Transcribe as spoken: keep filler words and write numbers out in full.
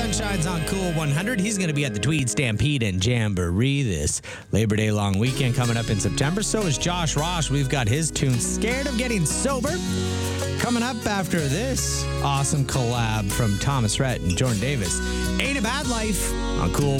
Sunshine's on Cool one hundred. He's going to be at the Tweed Stampede and Jamboree this Labor Day long weekend coming up in September. So is Josh Rosh. We've got his tune, Scared of Getting Sober. Coming up after this awesome collab from Thomas Rhett and Jordan Davis. Ain't a Bad Life on Cool